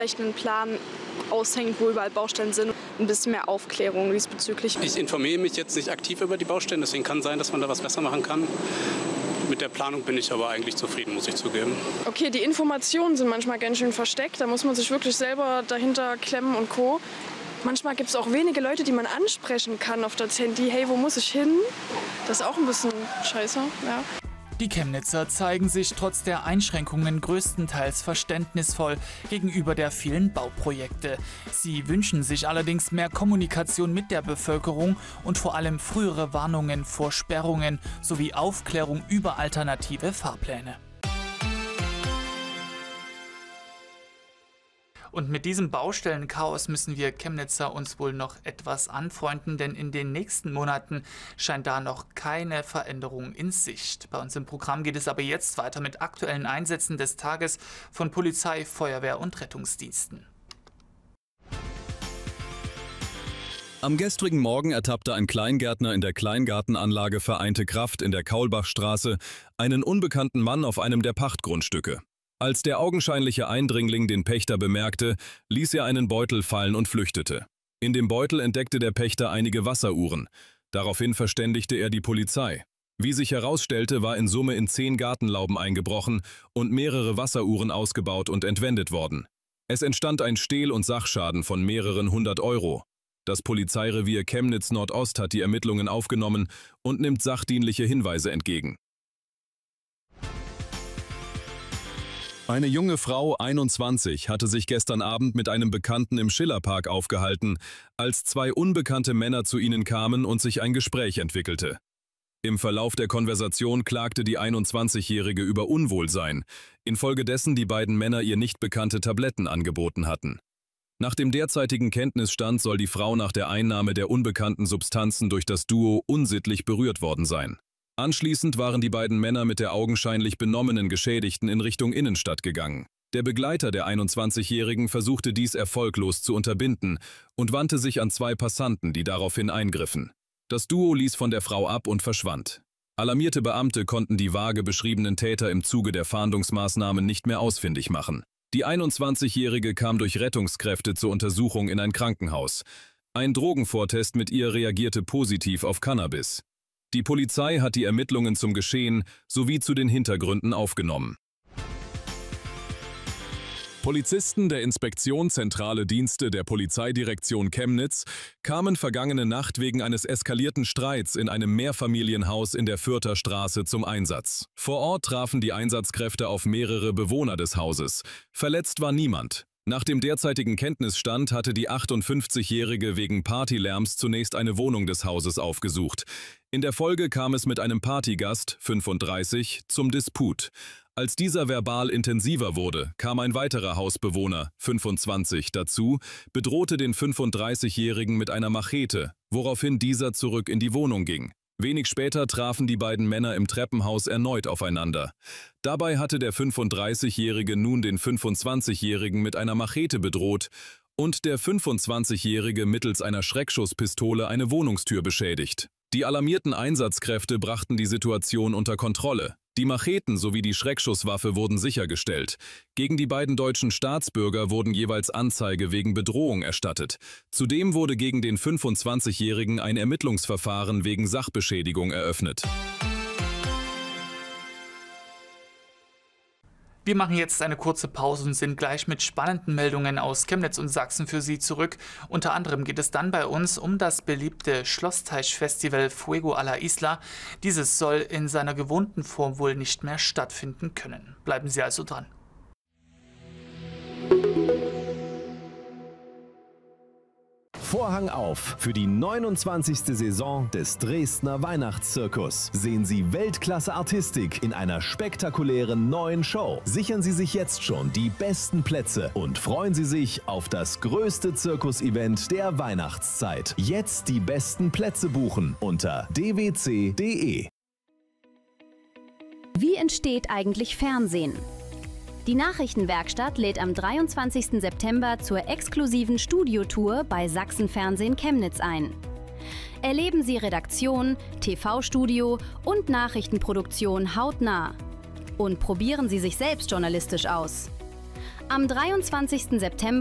Vielleicht einen Plan aushängt, wo überall Baustellen sind. Ein bisschen mehr Aufklärung diesbezüglich. Ich informiere mich jetzt nicht aktiv über die Baustellen, deswegen kann sein, dass man da was besser machen kann. Mit der Planung bin ich aber eigentlich zufrieden, muss ich zugeben. Okay, die Informationen sind manchmal ganz schön versteckt. Da muss man sich wirklich selber dahinter klemmen und Co. Manchmal gibt es auch wenige Leute, die man ansprechen kann auf das Handy. Hey, wo muss ich hin? Das ist auch ein bisschen scheiße, ja. Die Chemnitzer zeigen sich trotz der Einschränkungen größtenteils verständnisvoll gegenüber der vielen Bauprojekte. Sie wünschen sich allerdings mehr Kommunikation mit der Bevölkerung und vor allem frühere Warnungen vor Sperrungen sowie Aufklärung über alternative Fahrpläne. Und mit diesem Baustellenchaos müssen wir Chemnitzer uns wohl noch etwas anfreunden, denn in den nächsten Monaten scheint da noch keine Veränderung in Sicht. Bei uns im Programm geht es aber jetzt weiter mit aktuellen Einsätzen des Tages von Polizei, Feuerwehr und Rettungsdiensten. Am gestrigen Morgen ertappte ein Kleingärtner in der Kleingartenanlage Vereinte Kraft in der Kaulbachstraße einen unbekannten Mann auf einem der Pachtgrundstücke. Als der augenscheinliche Eindringling den Pächter bemerkte, ließ er einen Beutel fallen und flüchtete. In dem Beutel entdeckte der Pächter einige Wasseruhren. Daraufhin verständigte er die Polizei. Wie sich herausstellte, war in Summe in 10 Gartenlauben eingebrochen und mehrere Wasseruhren ausgebaut und entwendet worden. Es entstand ein Stehl- und Sachschaden von mehreren 100 Euro. Das Polizeirevier Chemnitz Nordost hat die Ermittlungen aufgenommen und nimmt sachdienliche Hinweise entgegen. Eine junge Frau, 21, hatte sich gestern Abend mit einem Bekannten im Schillerpark aufgehalten, als 2 unbekannte Männer zu ihnen kamen und sich ein Gespräch entwickelte. Im Verlauf der Konversation klagte die 21-Jährige über Unwohlsein, infolgedessen die beiden Männer ihr nicht bekannte Tabletten angeboten hatten. Nach dem derzeitigen Kenntnisstand soll die Frau nach der Einnahme der unbekannten Substanzen durch das Duo unsittlich berührt worden sein. Anschließend waren die beiden Männer mit der augenscheinlich benommenen Geschädigten in Richtung Innenstadt gegangen. Der Begleiter der 21-Jährigen versuchte dies erfolglos zu unterbinden und wandte sich an 2 Passanten, die daraufhin eingriffen. Das Duo ließ von der Frau ab und verschwand. Alarmierte Beamte konnten die vage beschriebenen Täter im Zuge der Fahndungsmaßnahmen nicht mehr ausfindig machen. Die 21-Jährige kam durch Rettungskräfte zur Untersuchung in ein Krankenhaus. Ein Drogenvortest mit ihr reagierte positiv auf Cannabis. Die Polizei hat die Ermittlungen zum Geschehen sowie zu den Hintergründen aufgenommen. Polizisten der Inspektion Zentrale Dienste der Polizeidirektion Chemnitz kamen vergangene Nacht wegen eines eskalierten Streits in einem Mehrfamilienhaus in der Fürther Straße zum Einsatz. Vor Ort trafen die Einsatzkräfte auf mehrere Bewohner des Hauses. Verletzt war niemand. Nach dem derzeitigen Kenntnisstand hatte die 58-Jährige wegen Partylärms zunächst eine Wohnung des Hauses aufgesucht. In der Folge kam es mit einem Partygast, 35, zum Disput. Als dieser verbal intensiver wurde, kam ein weiterer Hausbewohner, 25, dazu, bedrohte den 35-Jährigen mit einer Machete, woraufhin dieser zurück in die Wohnung ging. Wenig später trafen die beiden Männer im Treppenhaus erneut aufeinander. Dabei hatte der 35-Jährige nun den 25-Jährigen mit einer Machete bedroht und der 25-Jährige mittels einer Schreckschusspistole eine Wohnungstür beschädigt. Die alarmierten Einsatzkräfte brachten die Situation unter Kontrolle. Die Macheten sowie die Schreckschusswaffe wurden sichergestellt. Gegen die beiden deutschen Staatsbürger wurden jeweils Anzeige wegen Bedrohung erstattet. Zudem wurde gegen den 25-Jährigen ein Ermittlungsverfahren wegen Sachbeschädigung eröffnet. Wir machen jetzt eine kurze Pause und sind gleich mit spannenden Meldungen aus Chemnitz und Sachsen für Sie zurück. Unter anderem geht es dann bei uns um das beliebte Schlossteich-Festival Fuego a la Isla. Dieses soll in seiner gewohnten Form wohl nicht mehr stattfinden können. Bleiben Sie also dran. Vorhang auf für die 29. Saison des Dresdner Weihnachtszirkus. Sehen Sie Weltklasse-Artistik in einer spektakulären neuen Show. Sichern Sie sich jetzt schon die besten Plätze und freuen Sie sich auf das größte Zirkusevent der Weihnachtszeit. Jetzt die besten Plätze buchen unter dwc.de. Wie entsteht eigentlich Fernsehen? Die Nachrichtenwerkstatt lädt am 23. September zur exklusiven Studiotour bei Sachsen-Fernsehen Chemnitz ein. Erleben Sie Redaktion, TV-Studio und Nachrichtenproduktion hautnah. Und probieren Sie sich selbst journalistisch aus. Am 23. September